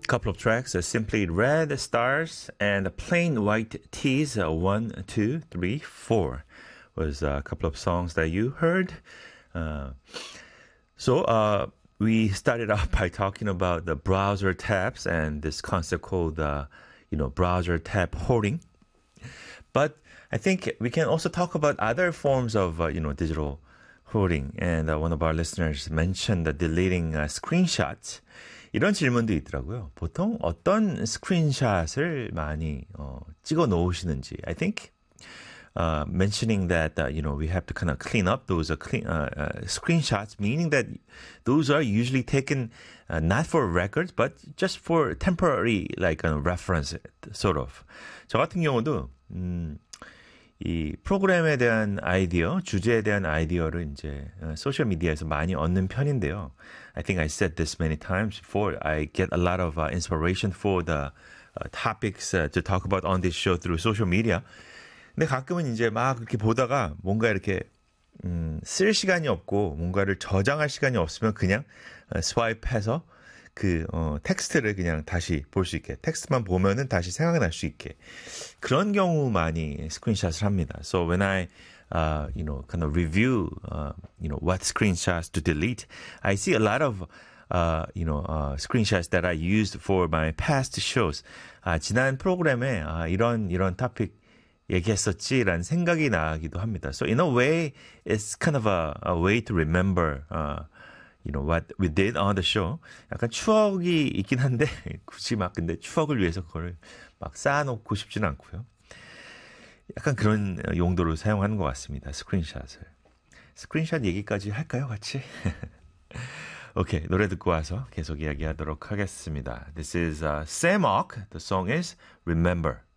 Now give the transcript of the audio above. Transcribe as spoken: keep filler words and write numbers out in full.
couple of tracks, uh, Simply Red Stars and Plain White Tees, uh, one, two, three, four was a couple of songs that you heard. Uh, so uh, we started off by talking about the browser tabs and this concept called, uh, you know, browser tab hoarding. But I think we can also talk about other forms of, uh, you know, digital hoarding. And uh, one of our listeners mentioned the deleting uh, screenshots. 이런 질문도 있더라고요. 보통 어떤 스크린샷을 많이 어, 찍어 놓으시는지. I think uh, mentioning that uh, you know we have to kind of clean up those uh, clean, uh, uh, screenshots, meaning that those are usually taken uh, not for records, but just for temporary like a reference, sort of. 저 같은 경우도 음, 이 프로그램에 대한 아이디어, 주제에 대한 아이디어를 이제 소셜 미디어에서 많이 얻는 편인데요. I think I said this many times before. I get a lot of uh, inspiration for the uh, topics uh, to talk about on this show through social media. 근데 가끔은 이제 막 그렇게 보다가 뭔가 이렇게 음, 쓸 시간이 없고 뭔가를 저장할 시간이 없으면 그냥 어, 스와이프해서 그 어, 텍스트를 그냥 다시 볼 수 있게, 텍스트만 보면은 다시 생각날 수 있게, 그런 경우 많이 스크린샷을 합니다. So when I uh, you know kind of review uh, you know what screenshots to delete, I see a lot of uh, you know uh, screenshots that I used for my past shows. 아, 지난 프로그램에 아, 이런 이런 토픽 얘기했었지라는 생각이 나기도 합니다. So in a way, it's kind of a, a way to remember. Uh, You know, what we did on the show. 약간 추억이 있긴 한데, 굳이 막 근데 추억을 위해서 그걸 막 쌓아놓고 싶지는 않고요. 약간 그런 용도로 사용하는 것 같습니다. 스크린샷을. 스크린샷 얘기까지 할까요, 같이? 오케이, 노래 듣고 와서 계속 이야기하도록 하겠습니다. This is uh, Sam Ock. The song is Remember.